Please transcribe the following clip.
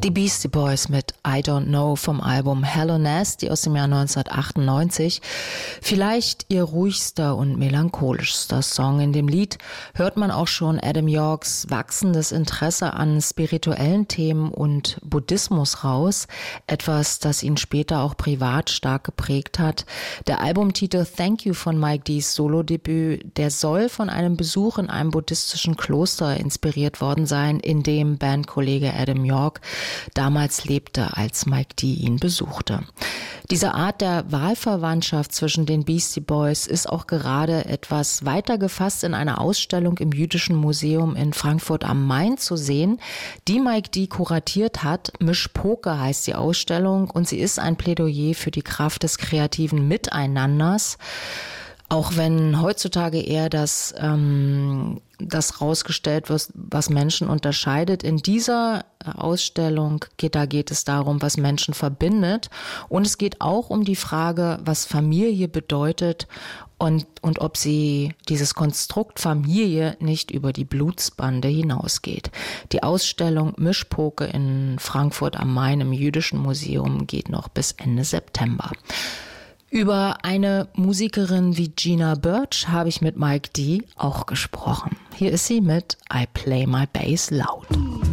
Die Beastie Boys mit I Don't Know vom Album Hello Nasty aus dem Jahr 1998. Vielleicht ihr ruhigster und melancholischster Song. In dem Lied hört man auch schon Adam Yorks wachsendes Interesse an spirituellen Themen und Buddhismus raus. Etwas, das ihn später auch privat stark geprägt hat. Der Albumtitel Thank You von Mike D's Solodebüt, der soll von einem Besuch in einem buddhistischen Kloster inspiriert worden sein, in dem Bandkollege Adam York damals lebte, als Mike D. ihn besuchte. Diese Art der Wahlverwandtschaft zwischen den Beastie Boys ist auch gerade etwas weiter gefasst in einer Ausstellung im Jüdischen Museum in Frankfurt am Main zu sehen, die Mike D. kuratiert hat. Mischpoke heißt die Ausstellung und sie ist ein Plädoyer für die Kraft des kreativen Miteinanders. Auch wenn heutzutage eher das rausgestellt wird, was Menschen unterscheidet. In dieser Ausstellung geht es darum, was Menschen verbindet. Und es geht auch um die Frage, was Familie bedeutet und ob sie dieses Konstrukt Familie nicht über die Blutsbande hinausgeht. Die Ausstellung Mischpoke in Frankfurt am Main im Jüdischen Museum geht noch bis Ende September. Über eine Musikerin wie Gina Birch habe ich mit Mike D. auch gesprochen. Hier ist sie mit I Play My Bass Loud.